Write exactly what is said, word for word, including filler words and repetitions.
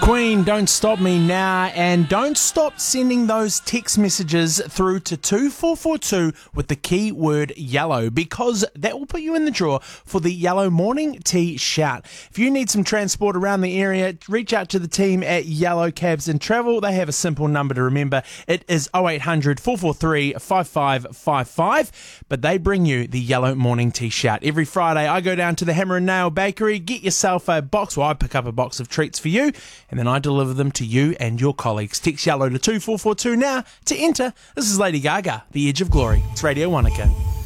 Queen, Don't Stop Me Now, and don't stop sending those text messages through to two four four two with the keyword yellow, because that will put you in the draw for the Yellow Morning Tea Shout. If you need some transport around the area, reach out to the team at Yellow Cabs and Travel. They have a simple number to remember. It is oh eight hundred, four four three, five five five five, but they bring you the Yellow Morning Tea Shout. Every Friday, I go down to the Hammer and Nail Bakery, get yourself a box, well, I pick up a box of treats for you, and then I deliver them to you and your colleagues. Text yellow to two four four two now to enter. This is Lady Gaga, The Edge of Glory. It's Radio Wanaka.